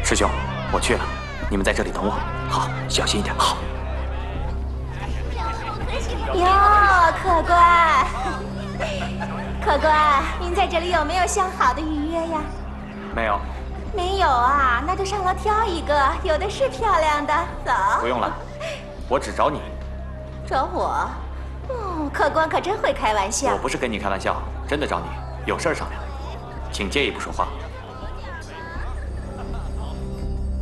师兄，我去了，你们在这里等我。好，小心一点。好。 哟，客官，客官，您在这里有没有相好的预约呀？ 没有。 没有啊，那就上楼挑一个，有的是漂亮的。走。 不用了，我只找你。 找我？客官可真会开玩笑。 我不是跟你开玩笑，真的找你，有事儿商量，请借一步说话。